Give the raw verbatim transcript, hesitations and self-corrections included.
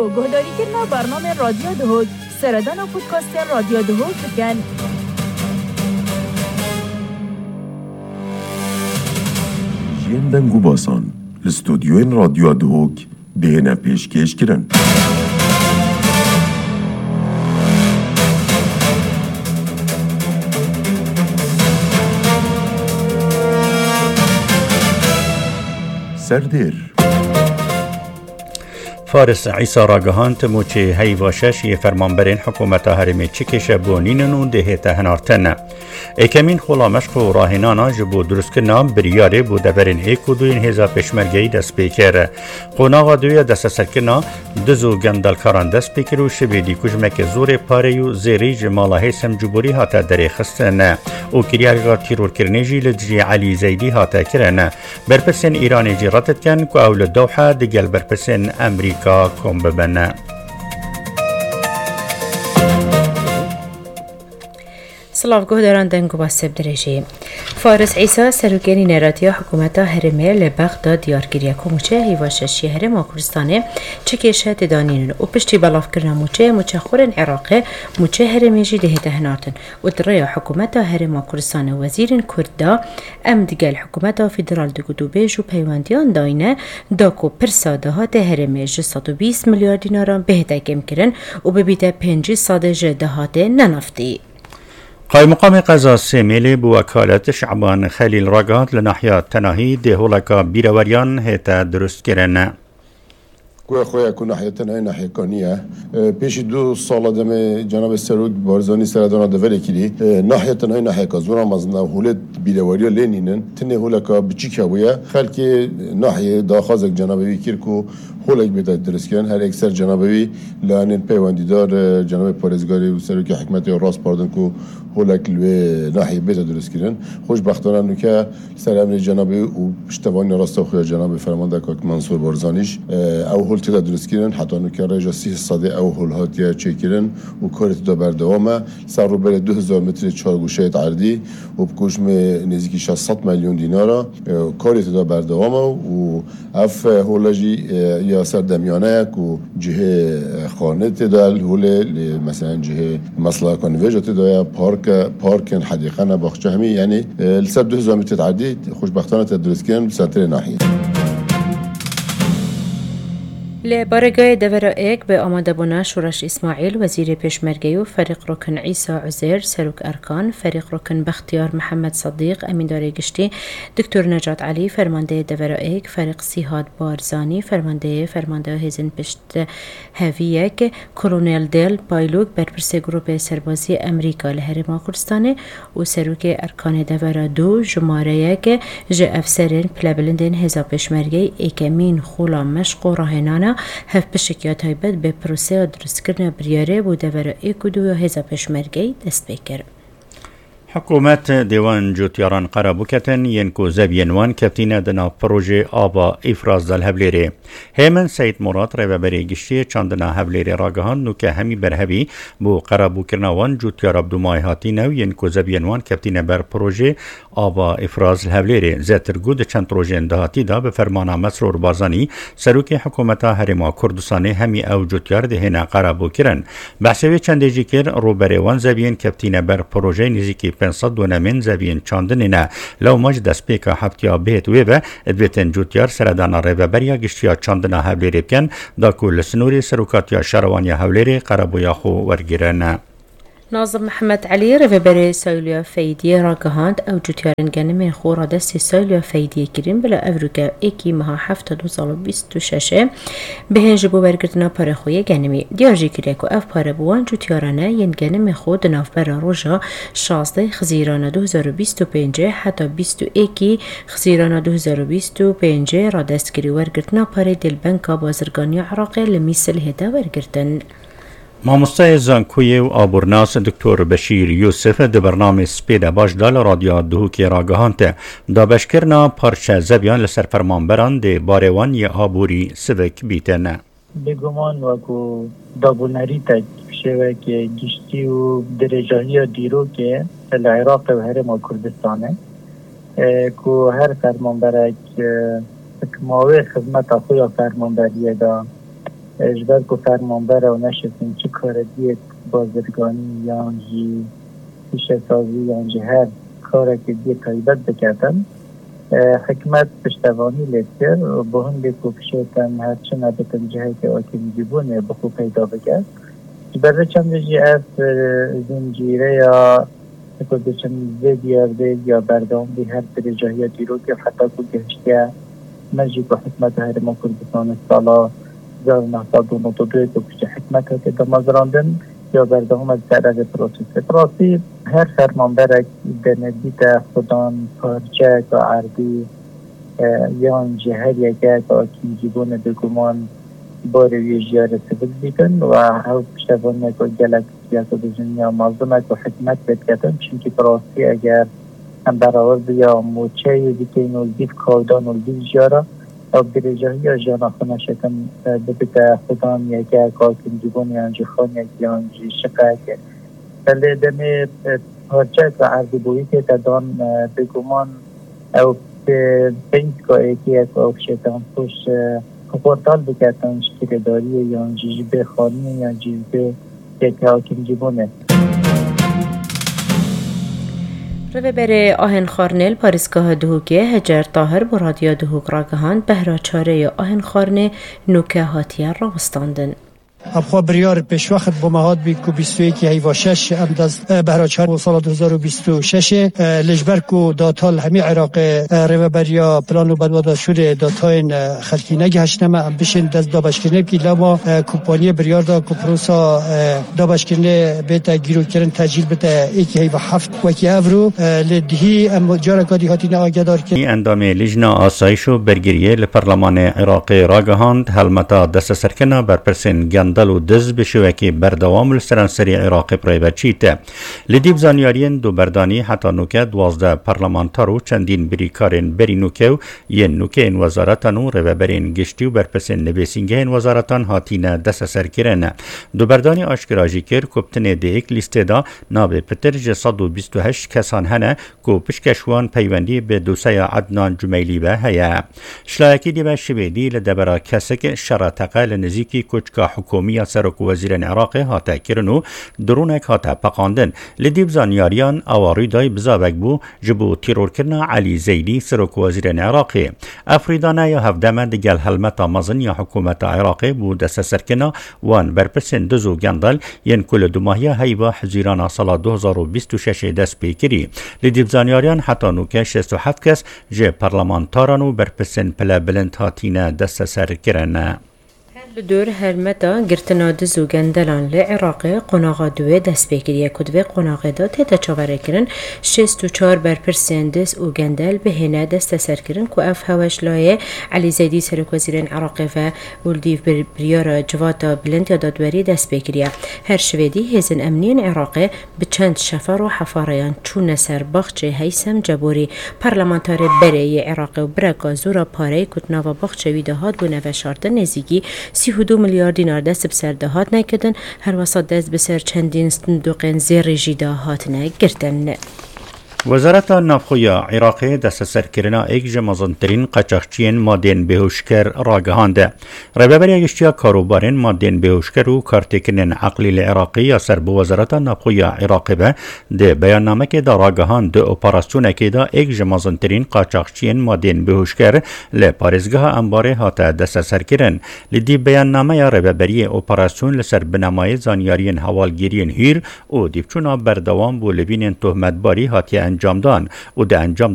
و گهداری کردن برنامه رادیو دهوک سردان و پودکاست رادیو دهوک بکن. جیندن گوباسان لستودیوین رادیو دهوک دهنه پیشکش کرن. سردیر فارس عیسی راگهان تموچه هی واشش یه فرمانبرین حکومت هرمی چکش بونینن و دهیت هنارتن. ایکمین خلامشق و راهنانا جبو درست کنا بریاره بو دبرین ایک و دوین هزا پشمرگی دست پیکر. قوناغا دویا دست سرکنا دزو گندل کاران دست پیکر و شبیدی کجمک زور پاریو زیری جمالا حیسم جبوری هاتا دری خستن. او کریارگار تیرور کرنیجی لدجی علی زیدی هاتا کرن. برپسین ایرانی جی راتت کن که اول دوحه دگل برپسین امریکا کم ببنه. سلاف گهداران دنگو باسب درجه فارس عیسی سروگری نراتیا حکومتا هرمه لبغداد دیارگیریا کوموچه هیواششی هرم کردستانه چکیشه تدانین و پشتی بلاف کرنا موچه موچه خورن عراقه موچه هرمیجی دهته هناتن و دریا حکومتا هرم کردستانه وزیرین کردا ام دیگل حکومتا فدرال دگودو بیج و پیوندیان داینه داکو پرساده ها ده هرمیج صد و بیست میلیارد دیناران بهته کم کرن و ببیده پنجی ساده جدهاته ننفتی. قای مقام قضا سیمیلی بو وکالت شعبان خلیل راگات لناحیه تناهی دهولکا بیروریان هیتا درست کرن. کوه خواه که ناحیه تناهی ناحیه کانیه پیش دو سال دم جناب سروگ بارزانی سردان دوره کلی ناحیه تناهی ناحیه کازورا مزنا هولت بیروری لینینن تنه هولکا بچیکا بویا خلک ناحیه داخازک جنابی کیرکو هولک بیاد درست کردن هر اکثر جنابی لانن پیوندیدار جناب پارزگاری و سروگ حکمت راست پاردن کو هولک لوی ناحیه بیاد درست کردن خوشبختانه نوکه سرامن جنابی و پشتوانی راست خوی جناب فرمانده کاک منصور بارزانیش او هول تدا درست کردن حتی نوکه رجا سی صده او هول هاتیا چک کردن و کارت دا بردوامه سر رو بر دو هزار متر چهار گوشه عرضی و بکوشم نزدیک شصت میلیون دیناره کارت دا بردوامه و اف هولجی یا سر دمیانه کو جه خانه تدال هول مثلا جه مسلا کنویج تدا پارک پارک حدیقه نباخچه همی یعنی سر دو هزار متر عرضی خوشبختانه تدرس کردن سنتر ناحیه. لبارگاه دورا ایک به آماده بونا شورش اسماعیل وزیر پیشمرگی و فریق رکن عیسی عزیر سروک ارکان فریق رکن بختیار محمد صدیق امینداری گشتی دکتر نجات علی فرمانده دورا ایک فریق سیهاد بارزانی فرمانده فرمانده هزین پشت هویک کرونل دل پایلوک برپرس گروپ سربازی امریکا لهرما کردستان و سروک ارکان دورا دو جماره یک ج افسرین پلبلندین هزا پیشمرگی ایکمین خولا مشق و راهنانه هف بشکیات هایبت به پروسه درست کردن بریاره بوده ور ایک و دو هزا پشمرگی دست بکر. حکومت دیوان جوتیاران قرابوکتن ینکو زبینوان کپتینه دنا پروژه آبا افراز دل هبلیره. هیمن سید مراد رو بری گشتی چندنا هبلیره راگهان نوکه همی برهوی بو قرابوکرنوان جوتیار عبدالمای هاتی نو ینکو زبینوان کپتینه بر پروژه آبا افراز هبلیره. زیترگود چند پروژه اندهاتی دا به فرمان مسرور بازانی سروک حکومت هرما کردستانه همی او جوتیار دهنا قرابوکرن. بحثوی چندیجی کر رو بریوان زبین کپتینه بر پروژه نزیکی پنصد و نمین زبین چاندنینه لو مج دست پیکا هفتیا بهت ویوه ادویتن جوتیار سردانا ریوه بریا گشتیا چاندنا هولیری بکن دا کل سنوری سروکاتیا شروانی هولیری قرابویا خو ورگیرن. ناظم محمد علی رفبری سایلیا فیدی راگهاند او جوتیارن گنمین خورا دستی سایلیا فیدی کریم بلا افروگا ایکی مها هفته دو سال و بیست و ششه بهنج بو برگردنا پاره خوی گنمی دیارجی کریکو اف پاره بوان جوتیارانه ین گنم خود ناف برا روژا شازده خزیران دو هزار و بیست و پنجه حتی بیست و ایکی خزیران دو هزار و بیست و پنجه را دست کری ورگردنا پاره دل بنکا بازرگانی عراقی لمیسل هدا ورگردن. ماموستای زانکوی و آبورناس دکتر بشیر یوسف د برنامه سپید باش دال رادیو دهوکی راگهانت دا بشکرنا پارچه زبیان لسر فرمانبران ده باروان یا آبوری سوک بیتن. بگمان وکو دابونری تا شوه که گشتی و درجاهی دیرو که العراق و هرم کردستانه که هر فرمانبره که اکماوی خدمت خوی فرمانبریه دا اجبر کو فرمانبر و نشستن چه کار دیت بازرگانی یا جی پیش سازی یا جی هر کار که دیت تایبت بکردن حکمت پشتوانی لیتر و با هم لیتر کشیتن هرچه نبتن جهه که آکیم جیبونه بخو پیدا بگرد برای چند جی از زنجیره یا که چند زید یارده یا بردام دی هر درجه دیرو که حتی که گشته مجی که حکمت هرما کردستان سالا هزار و نهصد و نود و دو که حکمت که دمازراندن یا بردام از طرف پروسیس پروسی هر فرمانبرک دندیت خودان پارچه که عربی یا جهر یکه که آکیم جیبون بگمان بار ویژیار سبک بیکن و هاو پشتوانه که گلک سیاست دنیا مازمه که حکمت بکتن چونکه پراسی اگر هم برآورد یا موچه دیگه نولدیف کاردان نولدیف جاره او درجه یا جانا خونه شکن ببیت خودان یکه کاکن جبون یانجی خان یکی یانجی شقه که بله دمی پارچه که عرضی بویی که تدان بگمان او بینت که یکی یک او شیطان پوش پورتال بکتن شکرداری یا جیجبه خانی یا جیجبه یک حاکم جیبونه رو بره آهن خارنل پاریسگاه دهوگه هجر طاهر با رادیو دهوگ را گهاند بهرا چاره آهن خارنه نوکه هاتیه را بستاندن ابخوا بریار پیش وقت با مهاد بی کو بیست و یک هیوا شش امداز بهراچار و سال دو هزار و بیست و شش لجبر کو داتال همی عراق رو بریا پلان و بدواد شده داتاین خلکی نگهشنم ام بشین دست دابشکرنه کی لما کوپانی بریار دا کو پروسا دابشکرنه بیت گیرو کردن تاجیل بیت یک هیوا هفت و کی اورو لدهی ام جارا کادی هاتین آگدار کی اندام لجنه آسایش و برگریه لپارلمان عراق راگهاند هلمتا دست سرکنه بر پرسن گندل و دز بشوکی بردوام لسرانسری عراق پرایوچیت لدیب زانیارین دو بردانی حتی نوکه دوازده پارلمانتارو چندین بریکارین بری نوکه و ین نوکه این وزارتان و روبرین گشتی و برپسین نویسینگه این وزارتان هاتین دست سر کرن دو بردانی آشکراجی کر کبتن دیک لیست دا ناب پتر جسد و بیست و هشت کسان هنه کو پشکشوان پیوندی به دوسای عدنان جمیلی به هیا شلایکی دی به شبیدی لدبرا کسک شراتقه لنزیکی کچکا حکومی سرک وزیر عراق هاتا کرنو درونک هاتا پقاندن لدیب زانیاریان اواری دای بزاوک بو جبو تیرور کرنا علی زیدی سرک وزیر عراقی افریدانه یا هفدمه دگل حلمت مزن یا حکومت عراقی بو دست سرکنا وان برپسن دزو گندل ین کل دوماهی هیوا حزیران سال دو هزار و بیست و شش دست پیکری لدیب زانیاریان حتی نوکه شصت و هفت کس جه پارلمانتارانو برپسن پلا بلند هاتین دست سر کرن لدور هرمتا گرتنا دزو گندلان لعراق قناغا دوه دست بگیریه کدوه قناغا دا تیتا چاوره کرن شست و چار برپرسین دست و گندل به هنه دست سر کرن که اف هواش لایه علی زیدی سرک وزیرین عراق و ولدیف بریار جواتا بلند یا دادوری دست بگیریه هر شویدی هزن امنین عراق به چند شفر و حفاریان چون سر بخچه حیسم جبوری پارلمانتار بره عراق و برگا زورا پاره کتنا و بخچه ویده هاد بو نوشارده نزیگی سی و دو میلیارد دینار دست بسر دهات نکردن هر وسط دست بسر چندین صندوق زیر جیدا هات نگردن وزارت نافخوی عراقی دست سرکرنا ایک جمازنترین قاچاقچیان مادین بهوشکر راگهانده. ربابری گشتیا کاروبارین مادین بهوشکر و کارتکنن عقلی العراقی یا سر به وزارت نافخوی عراقی به ده بیاننامه که دا راگهان ده اپراسیون که دا ایک جمازنترین قاچاقچیان مادین بهوشکر لپارزگاه انباره هاته دست سرکرن. لدی بیاننامه یا ربابری اپراسیون لسر بنمای زانیارین حوالگیرین هیر و دیبچونا بردوام بو لبین تهمت باری هاتی انجام دان و ده انجام